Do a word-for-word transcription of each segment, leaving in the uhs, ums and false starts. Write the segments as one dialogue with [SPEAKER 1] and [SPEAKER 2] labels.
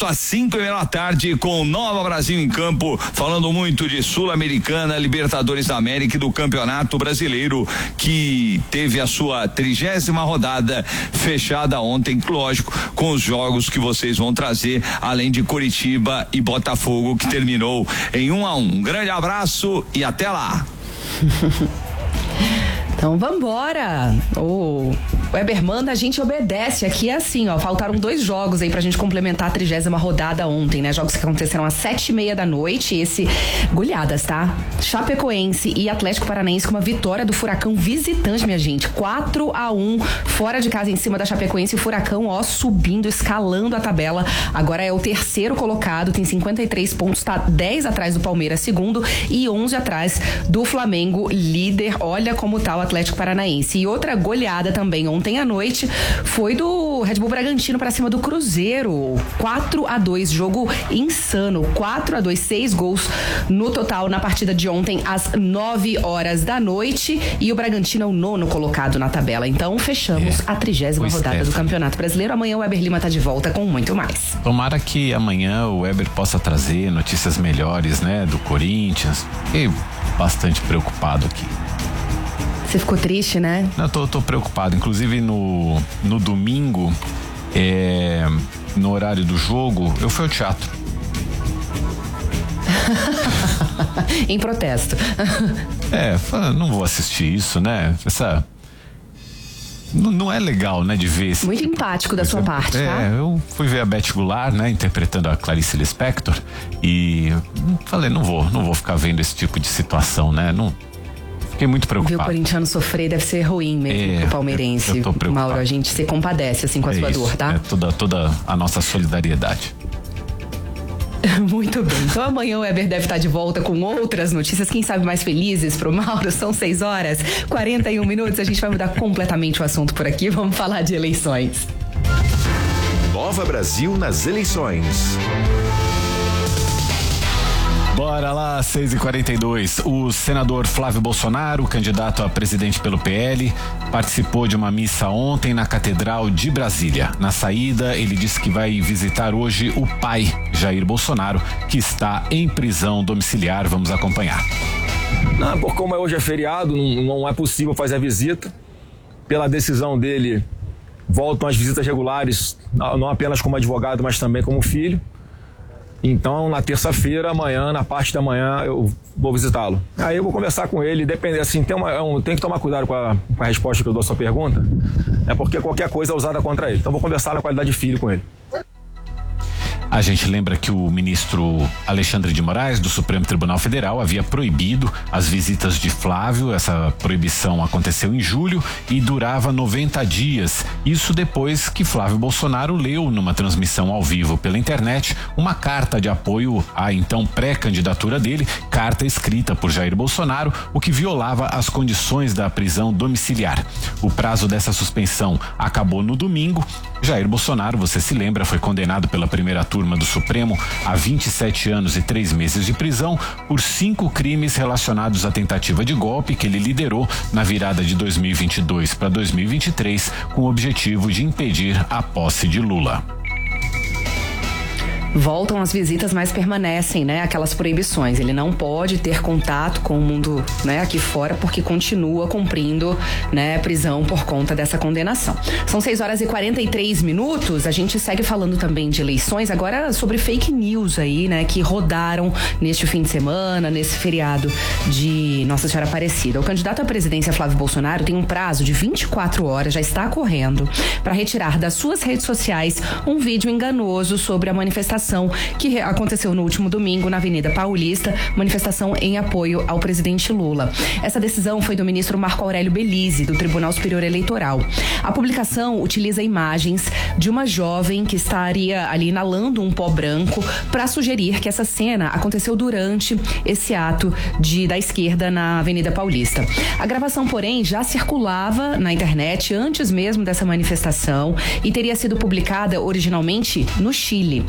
[SPEAKER 1] Às cinco e meia da tarde com Nova Brasil em campo, falando muito de Sul-Americana, Libertadores da América e do Campeonato Brasileiro, que teve a sua trigésima rodada fechada ontem, lógico, com os jogos que vocês vão trazer, além de Coritiba e Botafogo, que terminou em um a um. Um grande abraço e até lá.
[SPEAKER 2] Então vambora! O Weber manda, a gente obedece. Aqui é assim, ó, faltaram dois jogos aí pra gente complementar a trigésima rodada ontem, né? Jogos que aconteceram às sete e meia da noite. Esse, goleadas, tá? Chapecoense e Atlético Paranaense com uma vitória do Furacão visitante, minha gente. quatro a um, fora de casa em cima da Chapecoense. O Furacão, ó, subindo, escalando a tabela. Agora é o terceiro colocado, tem cinquenta e três pontos, tá dez atrás do Palmeiras, segundo, e onze atrás do Flamengo, líder. Olha como tá o Atlético Paranaense. E outra goleada também ontem à noite foi do Red Bull Bragantino pra cima do Cruzeiro. quatro a dois, jogo insano. quatro a dois, seis gols no total na partida de ontem às nove horas da noite. E o Bragantino é o nono colocado na tabela. Então fechamos é. a trigésima rodada Stephanie. do Campeonato Brasileiro. Amanhã o Weber Lima tá de volta com muito mais.
[SPEAKER 3] Tomara que amanhã o Weber possa trazer notícias melhores, né, do Corinthians. Fiquei bastante preocupado aqui.
[SPEAKER 2] Você ficou triste, né?
[SPEAKER 3] Não, tô, tô preocupado. Inclusive no, no domingo, é, no horário do jogo, eu fui ao teatro.
[SPEAKER 2] Em protesto.
[SPEAKER 3] É, não vou assistir isso, né? Essa... Não, não é legal, né, de ver esse
[SPEAKER 2] Muito
[SPEAKER 3] tipo
[SPEAKER 2] empático da sua parte,
[SPEAKER 3] é,
[SPEAKER 2] tá?
[SPEAKER 3] É, eu fui ver a Beth Goulart, né, interpretando a Clarice Lispector, e falei, não vou, não vou ficar vendo esse tipo de situação, né? Não... Fiquei muito preocupado.
[SPEAKER 2] Ver o corintiano sofrer deve ser ruim mesmo, é, o palmeirense.
[SPEAKER 3] Eu, eu tô preocupado.
[SPEAKER 2] Mauro, a gente se compadece assim com a
[SPEAKER 3] é
[SPEAKER 2] sua
[SPEAKER 3] isso,
[SPEAKER 2] dor, tá?
[SPEAKER 3] É toda, toda a nossa solidariedade.
[SPEAKER 2] Muito bem. Então amanhã o Weber deve estar de volta com outras notícias, quem sabe mais felizes pro Mauro. São seis horas, quarenta e um minutos. A gente vai mudar completamente o assunto por aqui. Vamos falar de eleições.
[SPEAKER 4] Nova Brasil nas eleições.
[SPEAKER 3] Bora lá, seis e quarenta e dois. O senador Flávio Bolsonaro, candidato a presidente pelo P L, participou de uma missa ontem na Catedral de Brasília. Na saída, ele disse que vai visitar hoje o pai, Jair Bolsonaro, que está em prisão domiciliar. Vamos acompanhar.
[SPEAKER 5] Não, por como hoje é feriado, não, não é possível fazer a visita. Pela decisão dele, voltam as visitas regulares, não apenas como advogado, mas também como filho. Então, na terça-feira, amanhã, na parte da manhã, eu vou visitá-lo. Aí eu vou conversar com ele, depende, assim, tem, uma, um, tem que tomar cuidado com a, com a resposta que eu dou à sua pergunta, é porque qualquer coisa é usada contra ele. Então, vou conversar na qualidade de filho com ele.
[SPEAKER 3] A gente lembra que o ministro Alexandre de Moraes, do Supremo Tribunal Federal, havia proibido as visitas de Flávio. Essa proibição aconteceu em julho e durava noventa dias. Isso depois que Flávio Bolsonaro leu numa transmissão ao vivo pela internet uma carta de apoio à então pré-candidatura dele, carta escrita por Jair Bolsonaro, o que violava as condições da prisão domiciliar. O prazo dessa suspensão acabou no domingo. Jair Bolsonaro, você se lembra, foi condenado pela primeira turma do Supremo a vinte e sete anos e três meses de prisão por cinco crimes relacionados à tentativa de golpe que ele liderou na virada de dois mil e vinte e dois para dois mil e vinte e três, com o objetivo de impedir a posse de Lula.
[SPEAKER 2] Voltam as visitas, mas permanecem, né, aquelas proibições. Ele não pode ter contato com o mundo, né, aqui fora, porque continua cumprindo, né, prisão por conta dessa condenação. São seis horas e quarenta e três minutos. A gente segue falando também de eleições, agora sobre fake news aí, né, que rodaram neste fim de semana, nesse feriado de Nossa Senhora Aparecida. O candidato à presidência, Flávio Bolsonaro, tem um prazo de vinte e quatro horas, já está correndo, para retirar das suas redes sociais um vídeo enganoso sobre a manifestação que aconteceu no último domingo na Avenida Paulista, manifestação em apoio ao presidente Lula. Essa decisão foi do ministro Marco Aurélio Belise, do Tribunal Superior Eleitoral. A publicação utiliza imagens de uma jovem que estaria ali inalando um pó branco para sugerir que essa cena aconteceu durante esse ato de, da esquerda na Avenida Paulista. A gravação, porém, já circulava na internet antes mesmo dessa manifestação e teria sido publicada originalmente no Chile.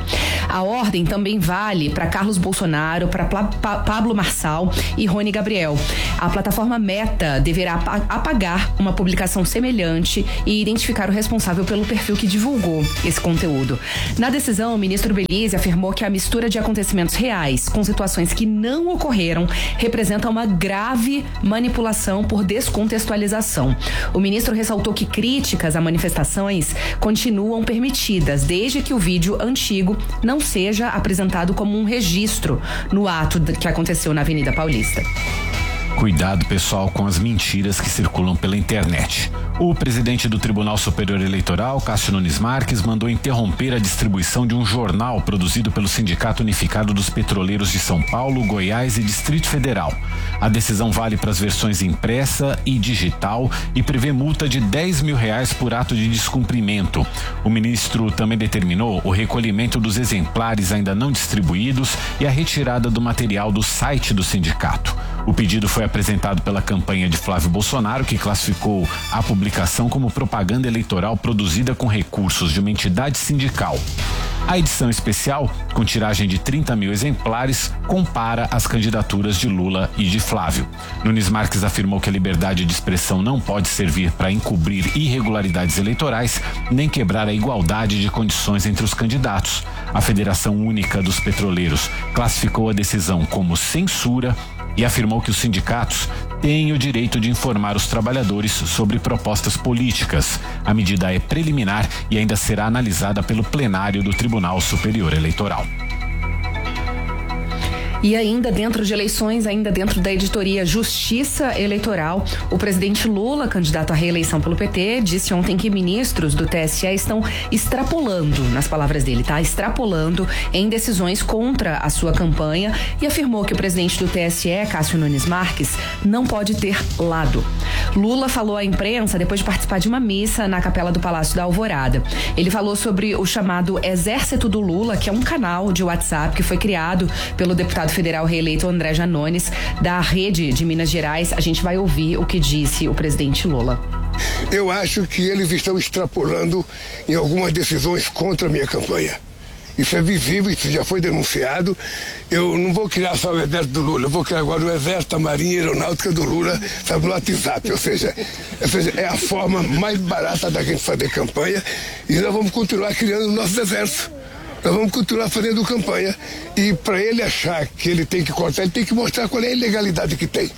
[SPEAKER 2] A ordem também vale para Carlos Bolsonaro, para Pablo Marçal e Rony Gabriel. A plataforma Meta deverá apagar uma publicação semelhante e identificar o responsável pelo perfil que divulgou esse conteúdo. Na decisão, o ministro Belize afirmou que a mistura de acontecimentos reais com situações que não ocorreram representa uma grave manipulação por descontextualização. O ministro ressaltou que críticas a manifestações continuam permitidas, desde que o vídeo antigo não seja apresentado como um registro no ato que aconteceu na Avenida Paulista.
[SPEAKER 3] Cuidado, pessoal, com as mentiras que circulam pela internet. O presidente do Tribunal Superior Eleitoral, Cássio Nunes Marques, mandou interromper a distribuição de um jornal produzido pelo Sindicato Unificado dos Petroleiros de São Paulo, Goiás e Distrito Federal. A decisão vale para as versões impressa e digital e prevê multa de dez mil reais por ato de descumprimento. O ministro também determinou o recolhimento dos exemplares ainda não distribuídos e a retirada do material do site do sindicato. O pedido foi apresentado pela campanha de Flávio Bolsonaro, que classificou a publicação como propaganda eleitoral produzida com recursos de uma entidade sindical. A edição especial, com tiragem de trinta mil exemplares, compara as candidaturas de Lula e de Flávio. Nunes Marques afirmou que a liberdade de expressão não pode servir para encobrir irregularidades eleitorais, nem quebrar a igualdade de condições entre os candidatos. A Federação Única dos Petroleiros classificou a decisão como censura e afirmou que os sindicatos têm o direito de informar os trabalhadores sobre propostas políticas. A medida é preliminar e ainda será analisada pelo plenário do Tribunal Superior Eleitoral.
[SPEAKER 2] E ainda dentro de eleições, ainda dentro da editoria Justiça Eleitoral, o presidente Lula, candidato à reeleição pelo P T, disse ontem que ministros do T S E estão extrapolando, nas palavras dele, tá? Extrapolando em decisões contra a sua campanha e afirmou que o presidente do T S E, Cássio Nunes Marques, não pode ter lado. Lula falou à imprensa depois de participar de uma missa na Capela do Palácio da Alvorada. Ele falou sobre o chamado Exército do Lula, que é um canal de WhatsApp que foi criado pelo deputado federal reeleito André Janones, da Rede de Minas Gerais. A gente vai ouvir o que disse o presidente Lula.
[SPEAKER 6] Eu acho que eles estão extrapolando em algumas decisões contra a minha campanha. Isso é visível, isso já foi denunciado. Eu não vou criar só o exército do Lula, eu vou criar agora o exército, a marinha aeronáutica do Lula, sabe, no WhatsApp. Ou seja, ou seja, é a forma mais barata da gente fazer campanha e nós vamos continuar criando o nosso exército. Nós vamos continuar fazendo campanha e para ele achar que ele tem que cortar, ele tem que mostrar qual é a ilegalidade que tem.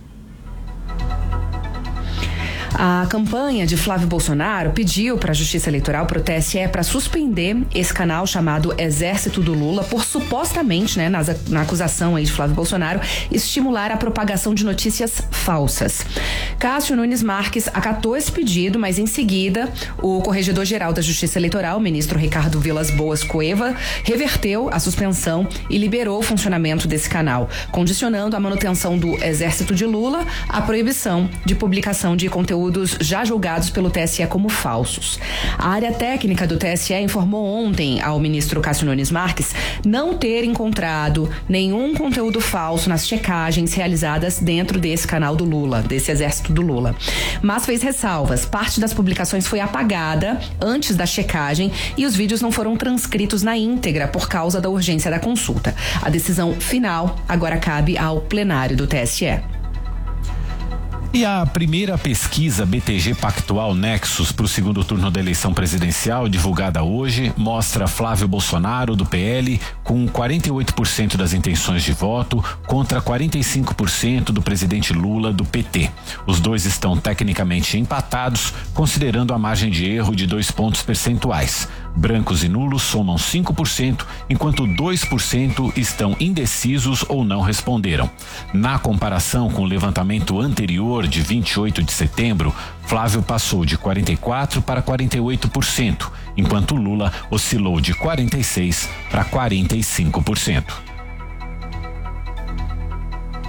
[SPEAKER 2] A campanha de Flávio Bolsonaro pediu para a Justiça Eleitoral, para o T S E, para suspender esse canal chamado Exército do Lula por supostamente, né, na, na acusação aí de Flávio Bolsonaro, estimular a propagação de notícias falsas. Cássio Nunes Marques acatou esse pedido, mas em seguida o Corregedor-Geral da Justiça Eleitoral, o ministro Ricardo Vilas Boas Cueva, reverteu a suspensão e liberou o funcionamento desse canal, condicionando a manutenção do Exército de Lula à proibição de publicação de conteúdo já julgados pelo T S E como falsos. A área técnica do T S E informou ontem ao ministro Cássio Nunes Marques não ter encontrado nenhum conteúdo falso nas checagens realizadas dentro desse canal do Lula, desse Exército do Lula. Mas fez ressalvas. Parte das publicações foi apagada antes da checagem e os vídeos não foram transcritos na íntegra por causa da urgência da consulta. A decisão final agora cabe ao plenário do T S E.
[SPEAKER 3] E a primeira pesquisa B T G Pactual Nexus para o segundo turno da eleição presidencial, divulgada hoje, mostra Flávio Bolsonaro, do P L, com quarenta e oito por cento das intenções de voto contra quarenta e cinco por cento do presidente Lula, do P T. Os dois estão tecnicamente empatados, considerando a margem de erro de dois pontos percentuais. Brancos e nulos somam cinco por cento, enquanto dois por cento estão indecisos ou não responderam. Na comparação com o levantamento anterior, de vinte e oito de setembro, Flávio passou de quarenta e quatro por cento para quarenta e oito por cento, enquanto Lula oscilou de quarenta e seis por cento para quarenta e cinco por cento.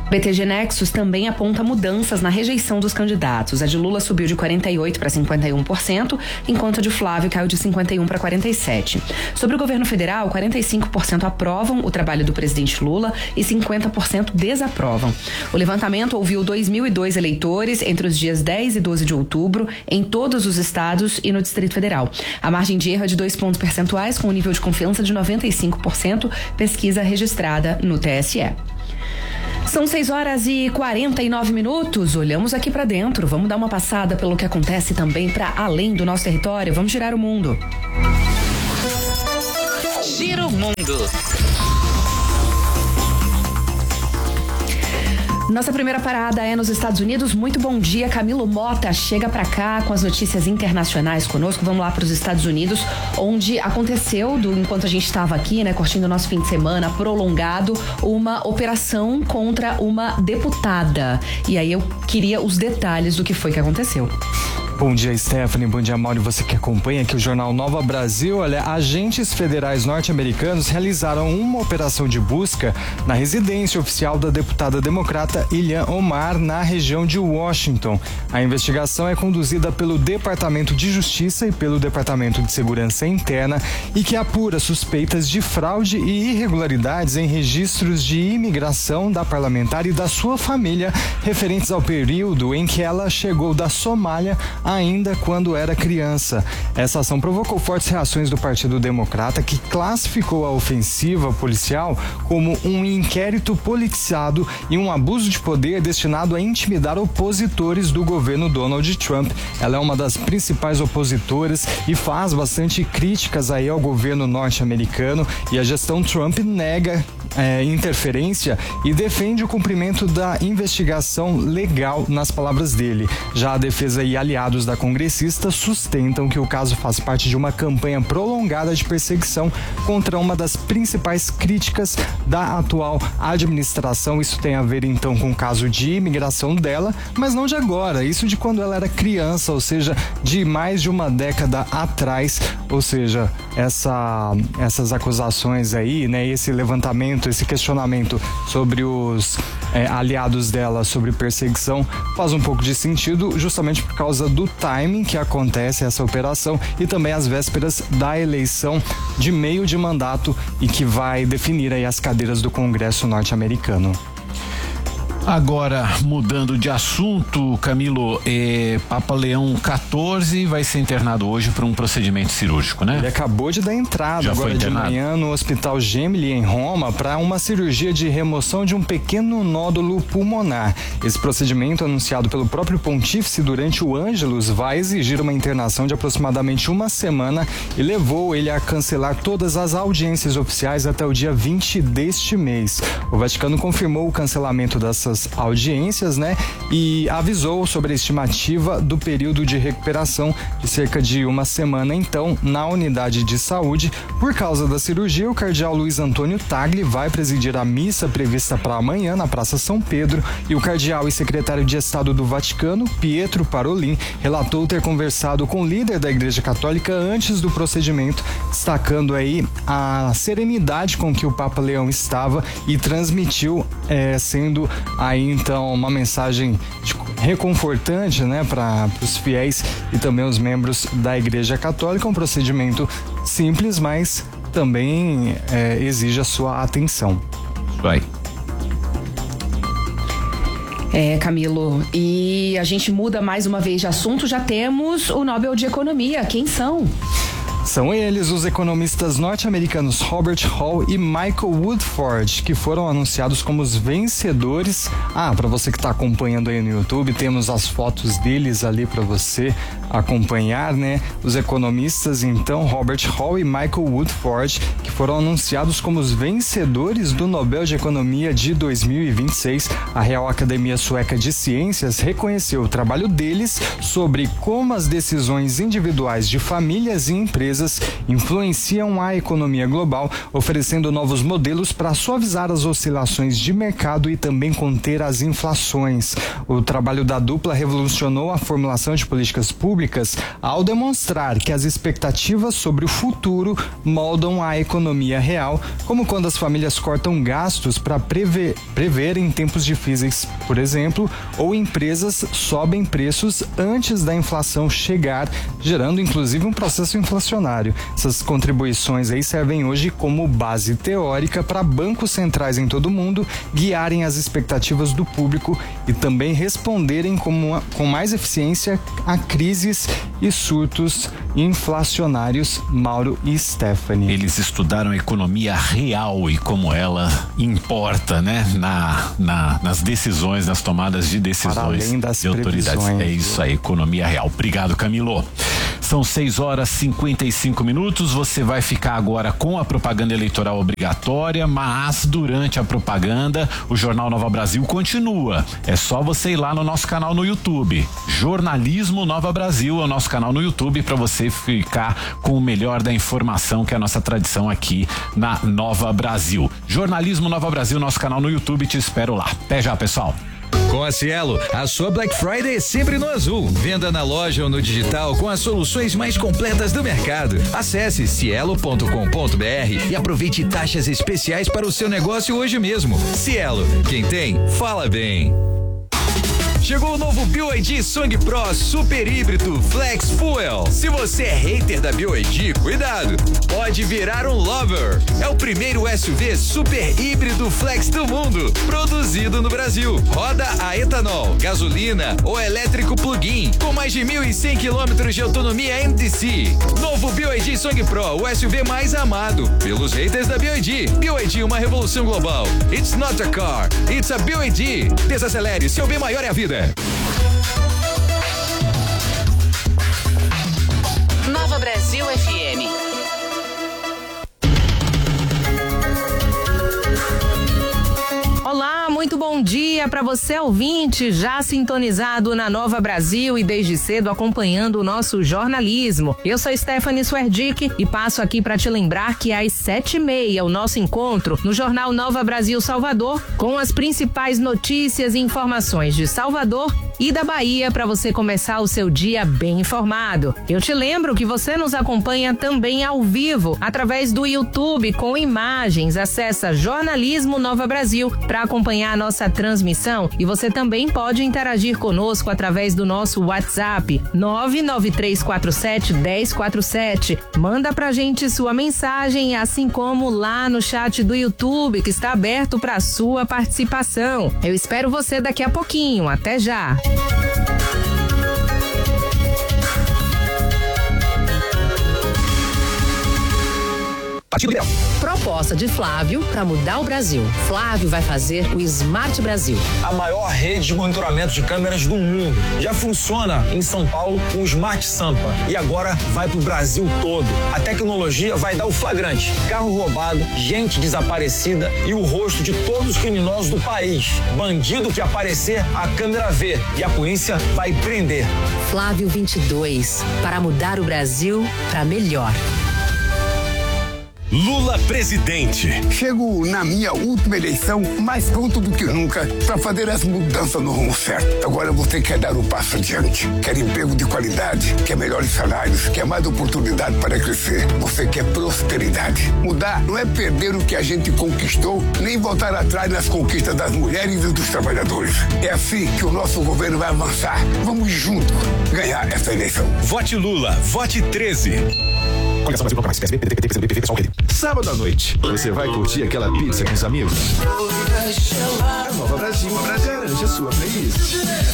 [SPEAKER 2] B T G Nexus também aponta mudanças na rejeição dos candidatos. A de Lula subiu de quarenta e oito por cento para cinquenta e um por cento, enquanto a de Flávio caiu de cinquenta e um por cento para quarenta e sete por cento. Sobre o governo federal, quarenta e cinco por cento aprovam o trabalho do presidente Lula e cinquenta por cento desaprovam. O levantamento ouviu dois mil e dois eleitores entre os dias dez e doze de outubro em todos os estados e no Distrito Federal. A margem de erro é de dois pontos percentuais, com um nível de confiança de noventa e cinco por cento, pesquisa registrada no T S E. São seis horas e quarenta e nove minutos. Olhamos aqui para dentro. Vamos dar uma passada pelo que acontece também para além do nosso território. Vamos girar o mundo.
[SPEAKER 7] Gira o mundo.
[SPEAKER 2] Nossa primeira parada é nos Estados Unidos. Muito bom dia, Camilo Mota chega pra cá com as notícias internacionais conosco. Vamos lá para os Estados Unidos, onde aconteceu, do, enquanto a gente estava aqui, né, curtindo o nosso fim de semana prolongado, uma operação contra uma deputada. E aí eu queria os detalhes do que foi que aconteceu.
[SPEAKER 8] Bom dia, Stephanie. Bom dia, Mauro. Você que acompanha aqui o Jornal Nova Brasil. Olha, agentes federais norte-americanos realizaram uma operação de busca na residência oficial da deputada democrata Ilhan Omar, na região de Washington. A investigação é conduzida pelo Departamento de Justiça e pelo Departamento de Segurança Interna e que apura suspeitas de fraude e irregularidades em registros de imigração da parlamentar e da sua família referentes ao período em que ela chegou da Somália ainda quando era criança. Essa ação provocou fortes reações do Partido Democrata, que classificou a ofensiva policial como um inquérito politizado e um abuso de poder destinado a intimidar opositores do governo Donald Trump. Ela é uma das principais opositoras e faz bastante críticas aí ao governo norte-americano, e a gestão Trump nega é, interferência e defende o cumprimento da investigação legal, nas palavras dele. Já a defesa e aliados da congressista sustentam que o caso faz parte de uma campanha prolongada de perseguição contra uma das principais críticas da atual administração. Isso tem a ver então com o caso de imigração dela, mas não de agora, isso de quando ela era criança, ou seja, de mais de uma década atrás. Ou seja, essa, essas acusações aí, né, esse levantamento, esse questionamento sobre os é, aliados dela sobre perseguição faz um pouco de sentido, justamente por causa do timing que acontece essa operação e também às vésperas da eleição de meio de mandato e que vai definir aí as cadeiras do Congresso norte-americano.
[SPEAKER 3] Agora, mudando de assunto, Camilo, eh, Papa Leão quatorze vai ser internado hoje para um procedimento cirúrgico, né?
[SPEAKER 8] Ele acabou de dar entrada
[SPEAKER 3] Já
[SPEAKER 8] agora de manhã no Hospital Gemelli, em Roma, para uma cirurgia de remoção de um pequeno nódulo pulmonar. Esse procedimento, anunciado pelo próprio pontífice durante o Ângelus, vai exigir uma internação de aproximadamente uma semana e levou ele a cancelar todas as audiências oficiais até o dia vinte deste mês. O Vaticano confirmou o cancelamento dessas audiências, né, e avisou sobre a estimativa do período de recuperação de cerca de uma semana. Então, na unidade de saúde, por causa da cirurgia, o cardeal Luiz Antônio Tagle vai presidir a missa prevista para amanhã na Praça São Pedro, e o cardeal e secretário de Estado do Vaticano, Pietro Parolin, relatou ter conversado com o líder da Igreja Católica antes do procedimento, destacando aí a serenidade com que o Papa Leão estava e transmitiu, é, sendo aí então uma mensagem reconfortante, né, para os fiéis e também os membros da Igreja Católica. Um procedimento simples, mas também é, exige a sua atenção.
[SPEAKER 3] Vai.
[SPEAKER 2] É, Camilo, e a gente muda mais uma vez de assunto. Já temos o Nobel de Economia. Quem são?
[SPEAKER 8] São eles os economistas norte-americanos Robert Hall e Michael Woodford, que foram anunciados como os vencedores. Ah, para você que está acompanhando aí no YouTube, temos as fotos deles ali para você acompanhar, né? Os economistas, então, Robert Hall e Michael Woodford, que foram anunciados como os vencedores do Nobel de Economia de dois mil e vinte e seis. A Real Academia Sueca de Ciências reconheceu o trabalho deles sobre como as decisões individuais de famílias e empresas empresas influenciam a economia global, oferecendo novos modelos para suavizar as oscilações de mercado e também conter as inflações. O trabalho da dupla revolucionou a formulação de políticas públicas ao demonstrar que as expectativas sobre o futuro moldam a economia real, como quando as famílias cortam gastos para prever, prever em tempos difíceis, por exemplo, ou empresas sobem preços antes da inflação chegar, gerando inclusive um processo inflacionário. Essas contribuições aí servem hoje como base teórica para bancos centrais em todo o mundo guiarem as expectativas do público e também responderem com, com mais eficiência a crises e surtos inflacionários. Mauro e Stephanie.
[SPEAKER 3] Eles estudaram a economia real e como ela importa, né? Na, na, nas decisões, nas tomadas de decisões
[SPEAKER 8] para além das
[SPEAKER 3] de autoridades.
[SPEAKER 8] previsões.
[SPEAKER 3] É isso aí, economia real. Obrigado, Camilo. São seis horas e cinquenta e cinco minutos. Você vai ficar agora com a propaganda eleitoral obrigatória, mas durante a propaganda, o Jornal Nova Brasil continua. É só você ir lá no nosso canal no YouTube. Jornalismo Nova Brasil é o nosso canal no YouTube para você ficar com o melhor da informação, que é a nossa tradição aqui na Nova Brasil. Jornalismo Nova Brasil, nosso canal no YouTube, te espero lá. Até já, pessoal.
[SPEAKER 1] Com a Cielo, a sua Black Friday é sempre no azul. Venda na loja ou no digital com as soluções mais completas do mercado. Acesse cielo ponto com ponto br e aproveite taxas especiais para o seu negócio hoje mesmo. Cielo, quem tem, fala bem. Chegou o novo B Y D Song Pro Super Híbrido Flex Fuel. Se você é hater da B Y D, cuidado, pode virar um lover. É o primeiro S U V super híbrido flex do mundo, produzido no Brasil. Roda a etanol, gasolina ou elétrico plug-in, com mais de mil e cem quilômetros de autonomia M D C. Novo B Y D Song Pro, o S U V mais amado pelos haters da B Y D. B Y D, uma revolução global. It's not a car, it's a B Y D. Desacelere, seu bem maior é a vida.
[SPEAKER 7] Nova Brasil F M.
[SPEAKER 9] Olá, muito bom dia para você ouvinte, já sintonizado na Nova Brasil e desde cedo acompanhando o nosso jornalismo. Eu sou Stephanie Swerdick e passo aqui para te lembrar que às sete e meia o nosso encontro no Jornal Nova Brasil Salvador com as principais notícias e informações de Salvador e da Bahia para você começar o seu dia bem informado. Eu te lembro que você nos acompanha também ao vivo através do YouTube com imagens. Acessa Jornalismo Nova Brasil para acompanhar a nossa transmissão e você também pode interagir conosco através do nosso WhatsApp nove nove três quatro sete um zero quatro sete. Manda pra gente sua mensagem, assim como lá no chat do YouTube que está aberto para sua participação. Eu espero você daqui a pouquinho. Até já.
[SPEAKER 2] Proposta de Flávio para mudar o Brasil. Flávio vai fazer o Smart Brasil.
[SPEAKER 5] A maior rede de monitoramento de câmeras do mundo. Já funciona em São Paulo com o Smart Sampa e agora vai pro Brasil todo. A tecnologia vai dar o flagrante. Carro roubado, gente desaparecida e o rosto de todos os criminosos do país. Bandido que aparecer, a câmera vê e a polícia vai prender.
[SPEAKER 2] Flávio vinte e dois, para mudar o Brasil para melhor.
[SPEAKER 4] Lula presidente.
[SPEAKER 6] Chego na minha última eleição mais pronto do que nunca para fazer as mudanças no rumo certo. Agora você quer dar um passo adiante, quer emprego de qualidade, quer melhores salários, quer mais oportunidade para crescer. Você quer prosperidade. Mudar não é perder o que a gente conquistou, nem voltar atrás nas conquistas das mulheres e dos trabalhadores. É assim que o nosso governo vai avançar. Vamos juntos ganhar essa eleição.
[SPEAKER 4] Vote Lula, vote treze. Coligação Brasil, mais P S B, P D T, P T, P C B, P V, pessoal, Rede. Sábado à noite, você vai curtir aquela pizza com os amigos? A Nova Brasil, garante a sua playlist.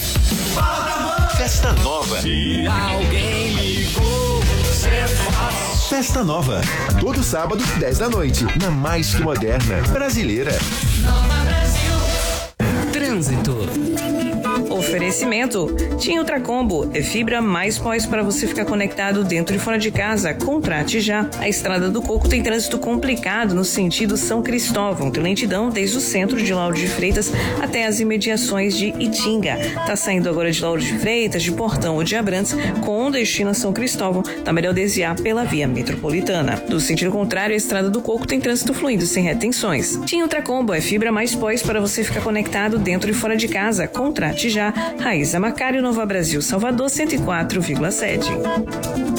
[SPEAKER 4] Festa Nova. Se alguém ligou, você faz. Festa Nova. Todo sábado, dez da noite, na mais que moderna brasileira.
[SPEAKER 7] Nova Brasil.
[SPEAKER 9] Trânsito.
[SPEAKER 10] Oferecimento. Tinha Ultracombo, é fibra mais pós para você ficar conectado dentro e fora de casa. Contrate já. A Estrada do Coco tem trânsito complicado no sentido São Cristóvão. Tem lentidão desde o centro de Lauro de Freitas até as imediações de Itinga. Tá saindo agora de Lauro de Freitas, de Portão ou de Abrantes, com destino a São Cristóvão. Tá melhor desviar pela via metropolitana. Do sentido contrário, a Estrada do Coco tem trânsito fluindo sem retenções. Tinha Ultracombo, é fibra mais pós para você ficar conectado dentro e fora de casa. Contrate já. Raíza Macário, Nova Brasil, Salvador, cento e quatro vírgula sete.